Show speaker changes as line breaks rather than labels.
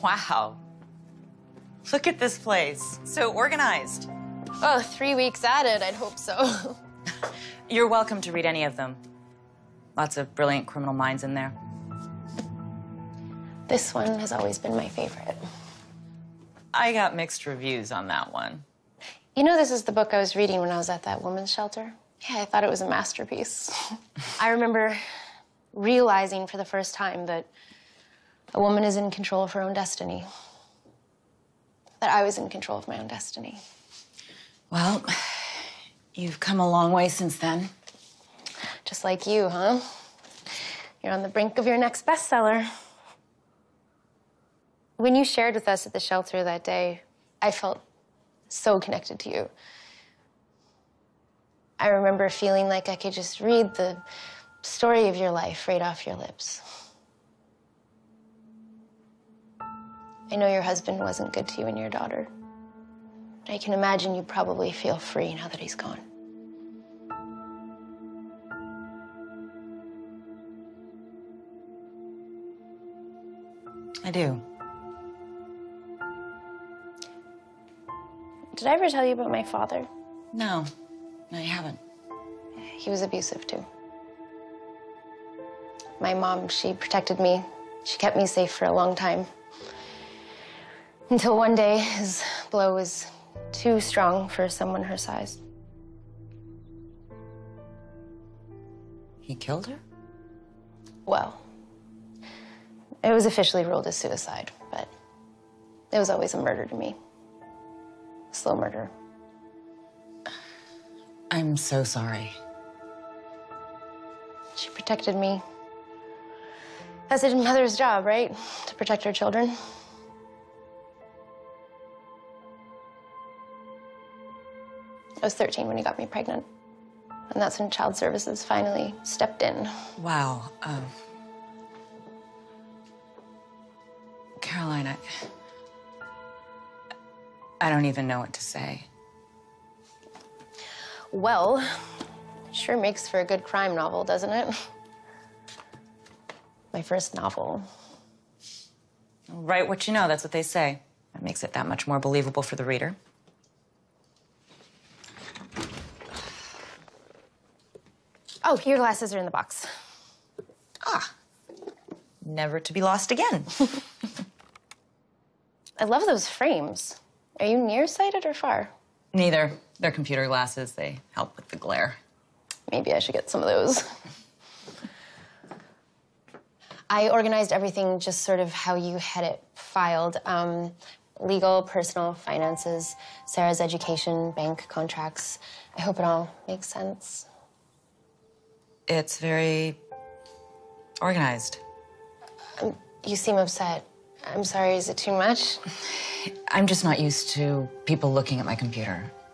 Wow. Look at this place. So organized.
Oh, 3 weeks at it, I'd hope so.
You're welcome to read any of them. Lots of brilliant criminal minds in there.
This one has always been my favorite.
I got mixed reviews on that one.
You know, this is the book I was reading when I was at that women's shelter. Yeah, I thought it was a masterpiece. I remember realizing for the first time that a woman is in control of her own destiny. That I was in control of my own destiny.
Well, you've come a long way since then.
Just like you, huh? You're on the brink of your next bestseller. When you shared with us at the shelter that day, I felt so connected to you. I remember feeling like I could just read the story of your life right off your lips. I know your husband wasn't good to you and your daughter. I can imagine you probably feel free now that he's gone.
I do.
Did I ever tell you about my father?
No, you haven't.
He was abusive, too. My mom, she protected me. She kept me safe for a long time. Until one day, his blow was too strong for someone her size.
He killed her?
Well, it was officially ruled as suicide, but it was always a murder to me. Slow murder.
I'm so sorry.
She protected me. That's a mother's job, right? To protect her children. I was 13 when he got me pregnant. And that's when Child Services finally stepped in.
Wow. Caroline, I don't even know what to say.
Well, sure makes for a good crime novel, doesn't it? My first novel.
Write what you know, that's what they say. That makes it that much more believable for the reader.
Oh, your glasses are in the box.
Ah, never to be lost again.
I love those frames. Are you nearsighted or far?
Neither. They're computer glasses. They help with the glare.
Maybe I should get some of those. I organized everything just sort of how you had it filed. Legal, personal, finances, Sarah's education, bank contracts. I hope it all makes sense.
It's very organized.
You seem upset. I'm sorry, is it too much?
I'm just not used to people looking at my computer.